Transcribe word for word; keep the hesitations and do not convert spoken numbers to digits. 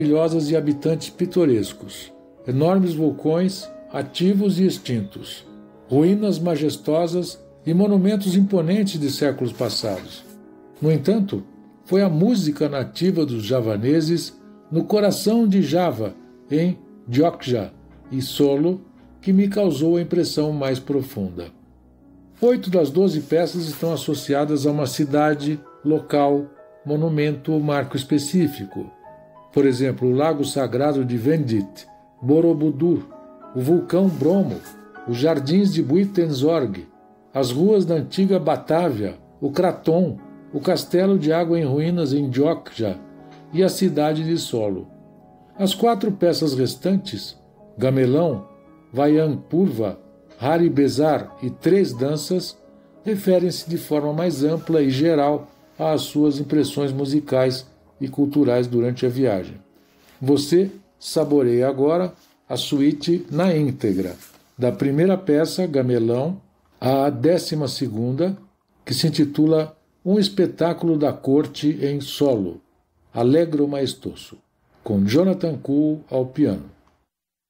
maravilhosas e habitantes pitorescos, enormes vulcões ativos e extintos, ruínas majestosas e monumentos imponentes de séculos passados. No entanto, foi a música nativa dos javaneses no coração de Java, em Jogja e Solo, que me causou a impressão mais profunda. Oito das doze peças estão associadas a uma cidade, local, monumento ou marco específico. Por exemplo, o Lago Sagrado de Vendit, Borobudur, o vulcão Bromo, os jardins de Buitenzorg, as ruas da antiga Batávia, o Kraton, o castelo de água em ruínas em Jogja e a cidade de Solo. As quatro peças restantes, Gamelão, Vayan Purva, Hari Bezar e Três Danças, referem-se de forma mais ampla e geral às suas impressões musicais e culturais durante a viagem. Você saboreia agora a suíte na íntegra, da primeira peça, Gamelão, à décima segunda, que se intitula Um Espetáculo da Corte em Solo, Allegro Maestoso, com Jonathan Kuhl ao piano.